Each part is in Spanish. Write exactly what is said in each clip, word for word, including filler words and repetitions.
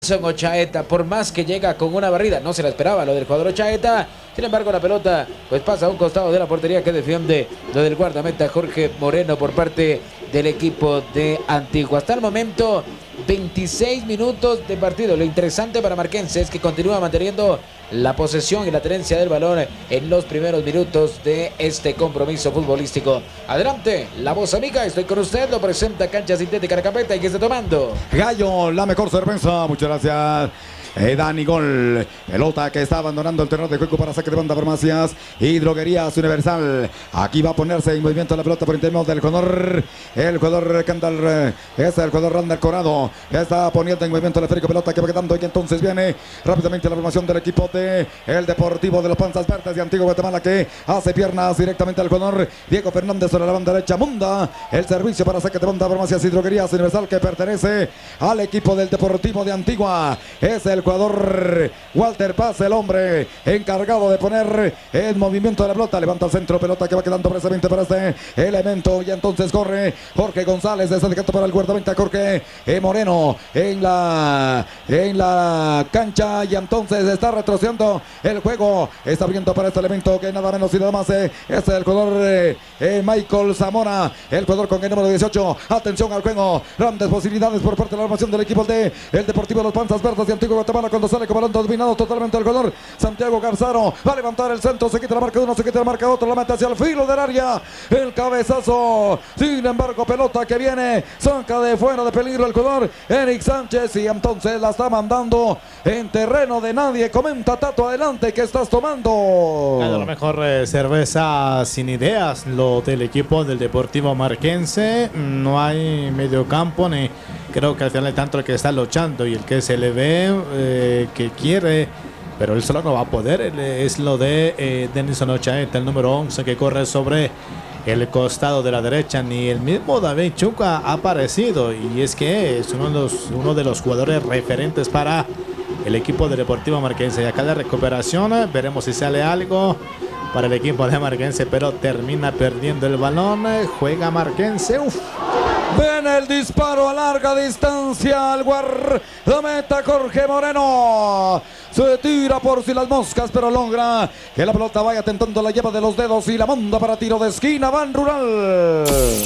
Son Ochaeta, por más que llega con una barrida, no se la esperaba lo del jugador Ochaeta. Sin embargo, la pelota pues pasa a un costado de la portería que defiende lo del guardameta Jorge Moreno por parte del equipo de Antigua. Hasta el momento, veintiséis minutos de partido. Lo interesante para Marquense es que continúa manteniendo la posesión y la tenencia del balón en los primeros minutos de este compromiso futbolístico. Adelante, la voz amiga, estoy con usted, lo presenta Cancha Sintética Aracapeta y que está tomando. Gallo, la mejor cerveza, muchas gracias. Eh, Dani Gol, pelota que está abandonando el terreno de juego para saque de banda. Farmacias y Droguerías Universal. Aquí va a ponerse en movimiento la pelota por interior del jugador. El jugador Candal, es el jugador Randall Corado. Está poniendo en movimiento el esférico, pelota que va quedando y entonces viene rápidamente la formación del equipo de el Deportivo de los Panzas Verdes de Antigua Guatemala, que hace piernas directamente al jugador Diego Fernández sobre la banda derecha. Munda el servicio para saque de banda. Farmacias y Droguerías Universal, que pertenece al equipo del Deportivo de Antigua. Es el jugador Walter Paz, el hombre encargado de poner en movimiento de la pelota. Levanta el centro, pelota que va quedando precisamente para este elemento. Y entonces corre Jorge González, desde el canto para el guardameta Jorge eh, Moreno en la, en la cancha. Y entonces está retrocediendo el juego. Está abriendo para este elemento que nada menos y nada más eh, es el jugador eh, eh, Michael Zamora, el jugador con el número dieciocho. Atención al juego, grandes posibilidades por parte de la formación del equipo de el Deportivo de los Panzas Verdes de Antigua Guatemala, cuando sale con balón dominado totalmente el jugador Santiago Garzaro. Va a levantar el centro, se quita la marca de uno, se quita la marca de otro, la mete hacia el filo del área, el cabezazo. Sin embargo, pelota que viene, saca de fuera de peligro el jugador Eric Sánchez, y entonces la está mandando en terreno de nadie. Comenta Tato, adelante, ¿qué estás tomando? A lo mejor eh, cerveza sin ideas, lo del equipo del Deportivo Marquense. No hay medio campo, ni creo que al final hay tanto el que está luchando y el que se le ve eh, que quiere, pero él solo no va a poder. Es lo de eh, Denison Ochaeta, el número once, que corre sobre el costado de la derecha. Ni el mismo David Chuca ha aparecido, y es que es uno de los, uno de los jugadores referentes para el equipo del Deportivo Marquense. Y acá la recuperación, veremos si sale algo para el equipo de Marquense, pero termina perdiendo el balón. Juega Marquense. Uf. Ven el disparo a larga distancia al guardameta Jorge Moreno. Se tira por si las moscas, pero logra que la pelota vaya tentando, la lleva de los dedos y la manda para tiro de esquina. Ban Rural.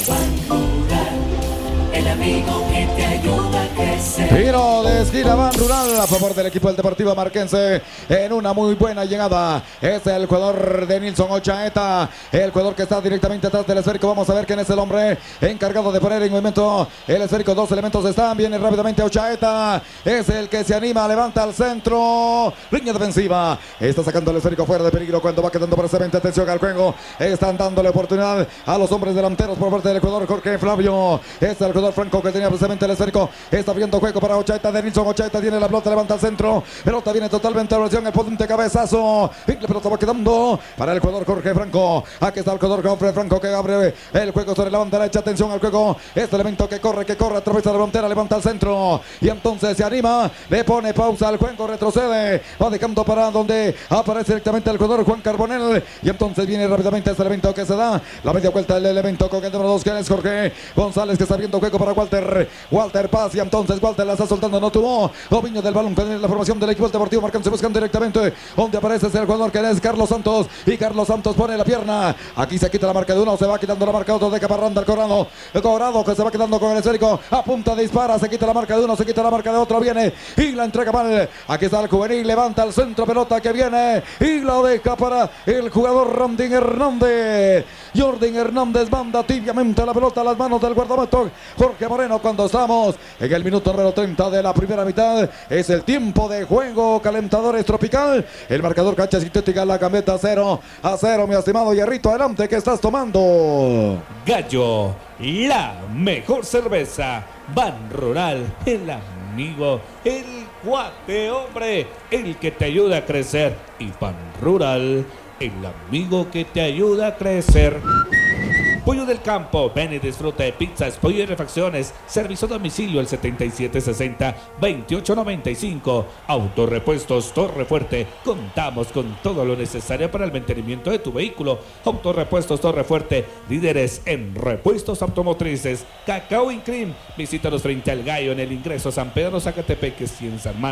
El amigo que te ayuda a crecer. Tiro de esquina, Ban Rural a favor del equipo del Deportivo Marquense en una muy buena llegada. Es el jugador de Nilson Ochaeta, el jugador que está directamente atrás del esférico. Vamos a ver quién es el hombre encargado de poner en movimiento el esférico. Dos elementos están, viene rápidamente Ochaeta, es el que se anima, levanta al centro, línea defensiva, está sacando el esférico fuera de peligro cuando va quedando precisamente. Atención al juego, están dándole oportunidad a los hombres delanteros por parte del jugador Jorge Flavio. Es el jugador Franco que tenía precisamente el esférico, está viendo juego para Ochaeta. De Nilson Ochaeta tiene la pelota, levanta al centro, pelota viene totalmente a oración, el potente cabezazo y la pelota va quedando para el jugador Jorge Franco. Aquí está el jugador Jorge Franco que abre el juego sobre la banda derecha. Atención al juego, este elemento que corre, que corre, atraviesa la frontera, levanta al centro y entonces se anima, le pone pausa al juego, retrocede, va dejando para donde aparece directamente el jugador Juan Carbonell, y entonces viene rápidamente este elemento que se da la media vuelta del elemento con el número dos, que es Jorge González, que está viendo juego para Walter Walter Paz, y entonces Walter la está soltando, no tuvo dominio del balón. Tiene la formación del equipo deportivo Marquense, buscando directamente donde aparece el jugador que es Carlos Santos, y Carlos Santos pone la pierna, aquí se quita la marca de uno, se va quitando la marca de otro, deja para Randall Corrado, Corrado que se va quedando con el esférico, apunta, dispara, se quita la marca de uno, se quita la marca de otro, viene y la entrega mal. Aquí está el juvenil, levanta el centro, pelota que viene y la deja para el jugador Jordan Hernández. Jordan Hernández manda tibiamente la pelota a las manos del guardameta Jorge Moreno cuando estamos en el minuto número treinta de la primera mitad. Es el tiempo de juego, calentadores tropical, el marcador cancha sintética, la gambeta cero a cero, mi estimado Hierrito. Adelante, ¿qué estás tomando? Gallo, la mejor cerveza. Ban Rural, el amigo, el cuate, hombre, el que te ayuda a crecer. Y Ban Rural, el amigo que te ayuda a crecer. Pollo del Campo, ven y disfruta de pizzas, pollo y refacciones, servicio a domicilio el setenta y siete sesenta, veintiocho noventa y cinco. Autorepuestos Torre Fuerte, contamos con todo lo necesario para el mantenimiento de tu vehículo. Autorepuestos Torre Fuerte, líderes en repuestos automotrices. Cacao y Cream, visítanos frente al Gallo en el ingreso San Pedro Zacatepeques y en San Marcos.